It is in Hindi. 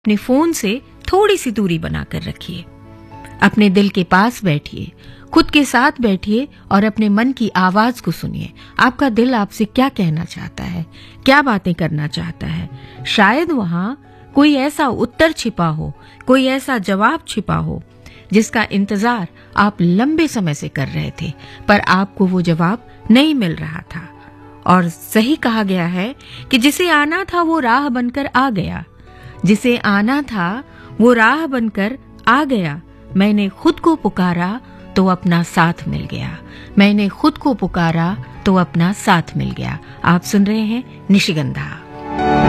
अपने फोन से थोड़ी सी दूरी बनाकर रखिए। अपने दिल के पास बैठिए, खुद के साथ बैठिए और अपने मन की आवाज को सुनिए। आपका दिल आपसे क्या कहना चाहता है, क्या बातें करना चाहता है। शायद वहां कोई ऐसा उत्तर छिपा हो, कोई ऐसा जवाब छिपा हो जिसका इंतजार आप लंबे समय से कर रहे थे, पर आपको वो जवाब नहीं मिल रहा था। और सही कहा गया है कि जिसे आना था वो राह बनकर आ गया, जिसे आना था वो राह बनकर आ गया। मैंने खुद को पुकारा तो अपना साथ मिल गया, मैंने खुद को पुकारा तो अपना साथ मिल गया। आप सुन रहे हैं निशिगंधा।